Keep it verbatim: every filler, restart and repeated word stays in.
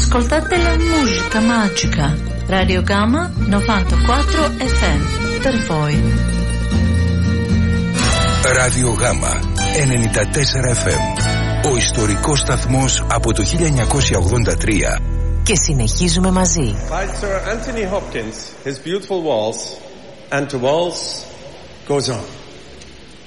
Ascoltate la musica magica. Radio Gamma novantaquattro εφ εμ. Per voi. Radio Gamma ενενήντα τέσσερα εφ εμ. Ο ιστορικός σταθμός από το χίλια εννιακόσια ογδόντα τρία. Και συνεχίζουμε μαζί. By Sir Anthony Hopkins, his beautiful waltz, and to waltz goes on.